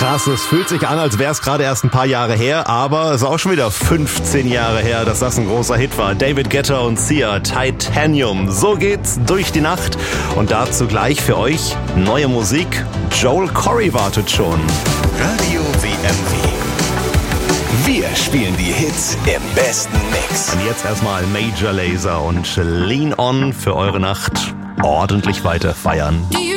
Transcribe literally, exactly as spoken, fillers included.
Krass, es fühlt sich an, als wäre es gerade erst ein paar Jahre her, aber es ist auch schon wieder fünfzehn Jahre her, dass das ein großer Hit war. David Guetta und Sia, Titanium. So geht's durch die Nacht. Und dazu gleich für euch neue Musik. Joel Corry wartet schon. Radio W M W. Wir spielen die Hits im besten Mix. Und jetzt erstmal Major Lazer und Lean On für eure Nacht ordentlich weiter feiern.